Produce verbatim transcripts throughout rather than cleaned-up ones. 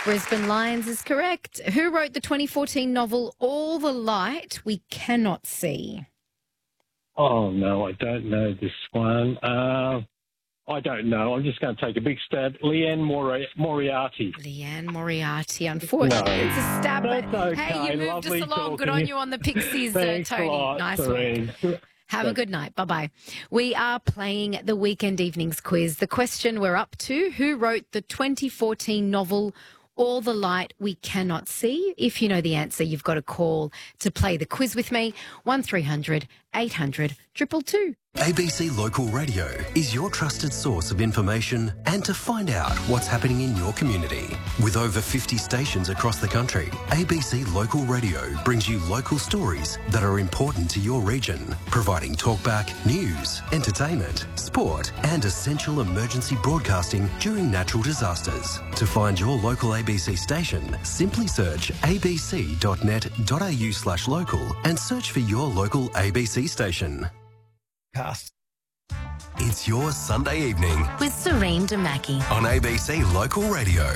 Brisbane Lions is correct. Who wrote the twenty fourteen novel All the Light We Cannot See? Oh, no, I don't know this one. Uh, I don't know. I'm just going to take a big stab. Leanne Mori- Moriarty. Leanne Moriarty, unfortunately. No. It's a stab. That's But okay. hey, you moved Lovely us along. Good talking. on you on the Pixies, uh, Thanks Tony. a lot, Nice Serene. work. Have a good night. Bye-bye. We are playing the Weekend Evenings quiz. The question we're up to, who wrote the twenty fourteen novel All the Light We Cannot See? If you know the answer, you've got to call to play the quiz with me. one three hundred eight hundred two two two. A B C Local Radio is your trusted source of information and to find out what's happening in your community. With over fifty stations across the country, A B C Local Radio brings you local stories that are important to your region, providing talkback, news, entertainment, sport and essential emergency broadcasting during natural disasters. To find your local A B C station, simply search abc.net.au slash local and search for your local A B C station. Cast. It's your Sunday evening with Serene Damaki on A B C Local Radio.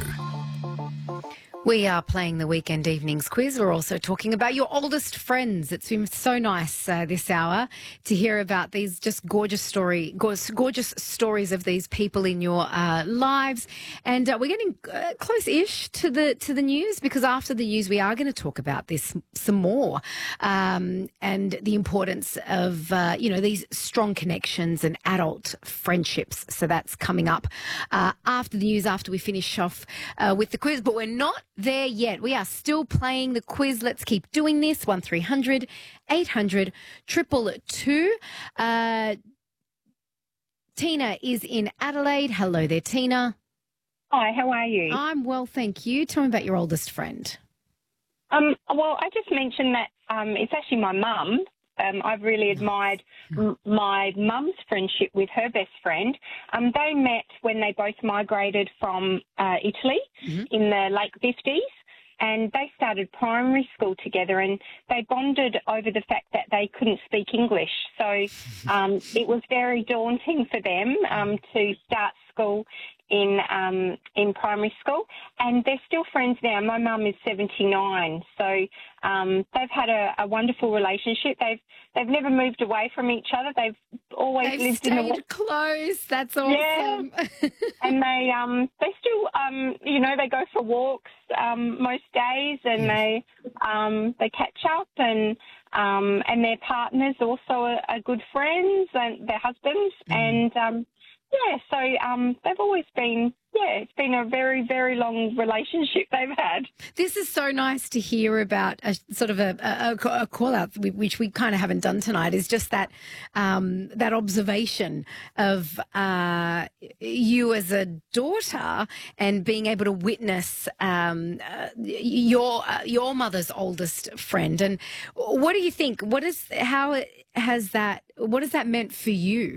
We are playing the Weekend Evenings quiz. We're also talking about your oldest friends. It's been so nice uh, this hour to hear about these just gorgeous story, gorgeous, gorgeous stories of these people in your uh, lives. And uh, we're getting uh, close-ish to the to the news, because after the news we are going to talk about this some more, um, and the importance of uh, you know these strong connections and adult friendships. So that's coming up uh, after the news, after we finish off uh, with the quiz. But we're not there yet. We are still playing the quiz. Let's keep doing this. one three hundred eight hundred two two two. Uh, Tina is in Adelaide. Hello there, Tina. Hi, how are you? I'm well, thank you. Tell me about your oldest friend. Um, well, I just mentioned that um, it's actually my mum. Um, I've really admired m- my mum's friendship with her best friend. Um, they met when they both migrated from uh, Italy mm-hmm. in the late fifties, and they started primary school together, and they bonded over the fact that they couldn't speak English. So um, it was very daunting for them um, to start school in um, in primary school, and they're still friends now. My mum is seventy-nine, so um, they've had a, a wonderful relationship. They've they've never moved away from each other. They've always They've lived stayed in the close. That's awesome. Yeah. and they um they still um you know they go for walks um most days, and they um they catch up, and um and their partners also are, are good friends, and their husbands, mm. and um. Yeah, so um, they've always been, yeah, it's been a very, very long relationship they've had. This is so nice to hear about a sort of a, a, a call out, which we kind of haven't done tonight, is just that um, that observation of uh, you as a daughter and being able to witness um, uh, your uh, your mother's oldest friend. And what do you think? What is how has that? What has that meant for you?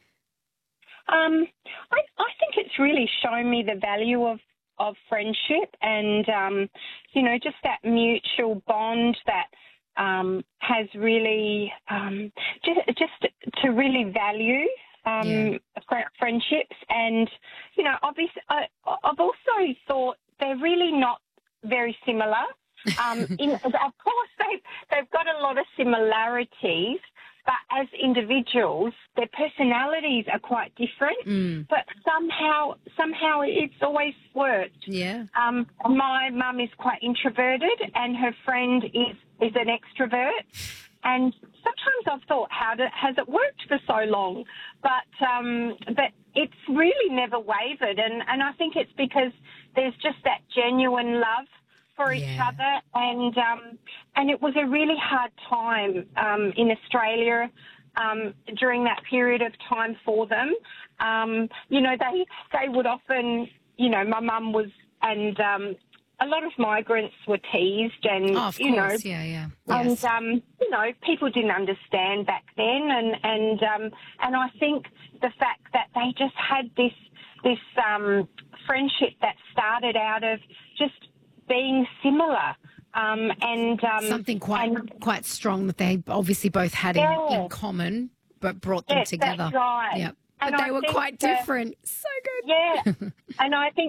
Um, I, I think it's really shown me the value of, of friendship, and, um, you know, just that mutual bond that um, has really, um, just, just to really value um, yeah. fr- friendships. And, you know, obviously, I, I've also thought they're really not very similar. Um, in, of course, they've, they've got a lot of similarities, but as individuals, their personalities are quite different. Mm. But somehow, somehow it's always worked. Yeah. Um, my mum is quite introverted, and her friend is is an extrovert. And sometimes I've thought, how do, has it worked for so long? But um, but it's really never wavered, and, and I think it's because there's just that genuine love for each yeah. other, and um, and it was a really hard time um, in Australia um, during that period of time for them. Um, you know, they they would often, you know, my mum was, and um, a lot of migrants were teased, and oh, of you course. know, yeah, yeah, and yes. um, you know, people didn't understand back then, and and um, and I think the fact that they just had this this um, friendship that started out of just being similar, um, and um, something quite and, quite strong that they obviously both had yeah. in, in common, but brought them yes, together. That's right. Yeah, and but I they were quite that, different. So good. Yeah, and I think